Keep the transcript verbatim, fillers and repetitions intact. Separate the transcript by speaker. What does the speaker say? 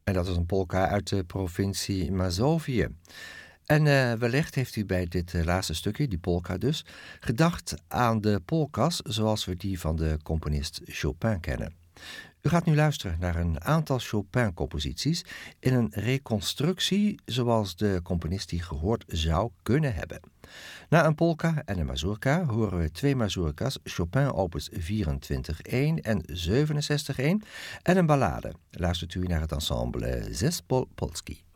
Speaker 1: En dat is een polka uit de provincie Mazovië. En uh, wellicht heeft u bij dit uh, laatste stukje, die polka dus, gedacht aan de polkas zoals we die van de componist Chopin kennen. U gaat nu luisteren naar een aantal Chopin-composities in een reconstructie zoals de componist die gehoord zou kunnen hebben. Na een polka en een mazurka horen we twee mazurkas, Chopin opus vierentwintig één en zevenenzestig één en een ballade. Luistert u naar het ensemble Zespol Polski.